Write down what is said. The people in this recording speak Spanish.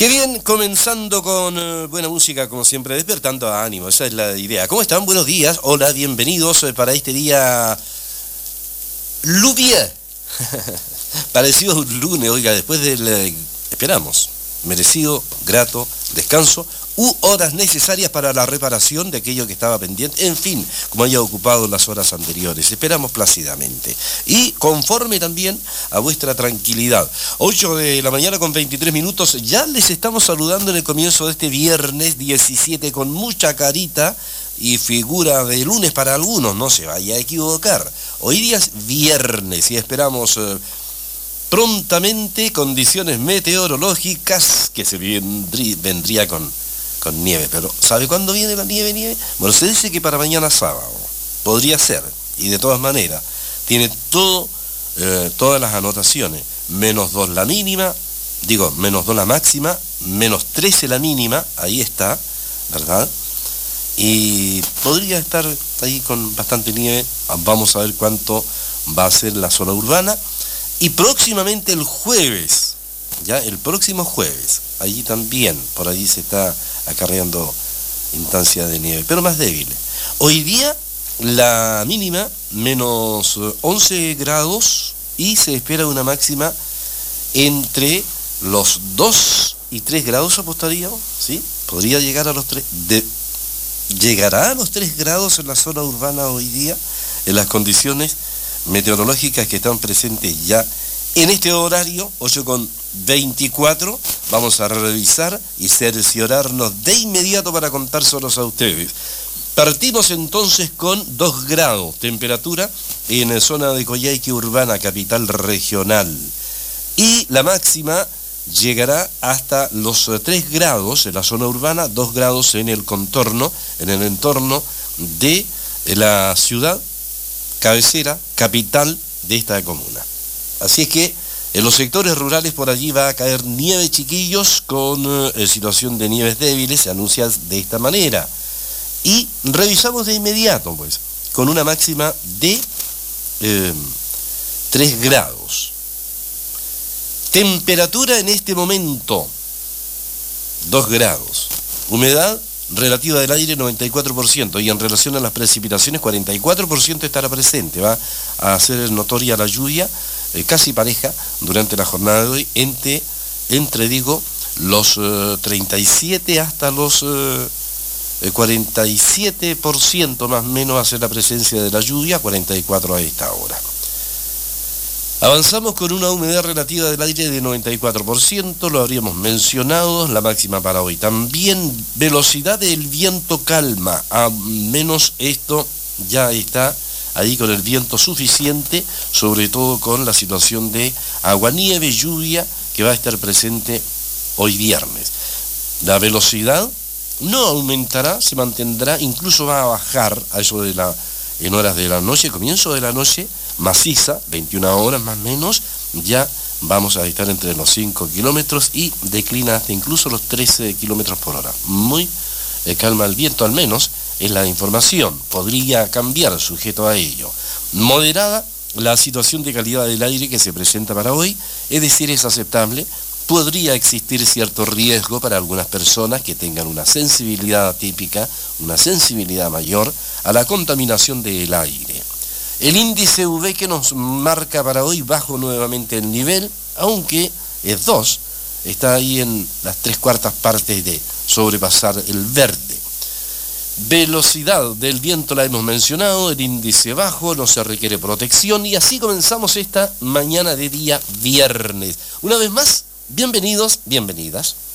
Qué bien, comenzando con buena música, como siempre, despertando a ánimo, esa es la idea. ¿Cómo están? Buenos días, hola, bienvenidos para este día lluvia. Parecido a un lunes, oiga, después del, esperamos, merecido, grato, descanso, u horas necesarias para la reparación de aquello que estaba pendiente, en fin, como haya ocupado las horas anteriores, esperamos plácidamente. Y conforme también a vuestra tranquilidad. 8 de la mañana con 23 minutos, ya les estamos saludando en el comienzo de este viernes 17 con mucha carita y figura de lunes para algunos, no se vaya a equivocar. Hoy día es viernes y esperamos prontamente condiciones meteorológicas que se vendría con nieve, pero ¿sabe cuándo viene la nieve? Bueno, se dice que para mañana sábado, podría ser, y de todas maneras, tiene todas las anotaciones, -2 la mínima, -2 la máxima, -13 la mínima, ahí está, ¿verdad? Y podría estar ahí con bastante nieve, vamos a ver cuánto va a ser la zona urbana, y próximamente el jueves, ya el próximo jueves, allí también, por allí se está acarreando instancia de nieve, pero más débil. Hoy día la mínima -11 grados y se espera una máxima entre los 2 y 3 grados, apostaríamos, ¿sí? Podría llegar a los 3, llegará a los 3 grados en la zona urbana hoy día, en las condiciones meteorológicas que están presentes ya en este horario, 8:24, vamos a revisar y cerciorarnos de inmediato para contárselos a ustedes. Partimos entonces con 2 grados, temperatura en la zona de Coyhaique urbana, capital regional. Y la máxima llegará hasta los 3 grados en la zona urbana, 2 grados en el contorno, en el entorno de la ciudad cabecera, capital de esta comuna. Así es que en los sectores rurales por allí va a caer nieve, chiquillos, con situación de nieves débiles, se anuncia de esta manera. Y revisamos de inmediato, pues, con una máxima de 3 grados. Temperatura en este momento, 2 grados. Humedad relativa del aire 94%, y en relación a las precipitaciones 44% estará presente. Va a ser notoria la lluvia, casi pareja durante la jornada de hoy, entre los 37 hasta los 47% más o menos va a ser la presencia de la lluvia, 44 a esta hora. Avanzamos con una humedad relativa del aire de 94%, lo habríamos mencionado, la máxima para hoy. También velocidad del viento calma, a menos esto ya está ahí con el viento suficiente, sobre todo con la situación de aguanieve, lluvia, que va a estar presente hoy viernes. La velocidad no aumentará, se mantendrá, incluso va a bajar a eso en horas de la noche, comienzo de la noche, maciza, 21 horas más o menos, ya vamos a estar entre los 5 kilómetros y declina hasta incluso los 13 kilómetros por hora. Muy calma el viento, al menos es la información, podría cambiar sujeto a ello. Moderada la situación de calidad del aire que se presenta para hoy, es decir, es aceptable. Podría existir cierto riesgo para algunas personas que tengan una sensibilidad atípica, una sensibilidad mayor a la contaminación del aire. El índice UV que nos marca para hoy bajo nuevamente el nivel, aunque es 2, está ahí en las 3/4 partes de sobrepasar el verde. Velocidad del viento la hemos mencionado, el índice bajo, no se requiere protección, y así comenzamos esta mañana de día viernes. Una vez más, bienvenidos, bienvenidas.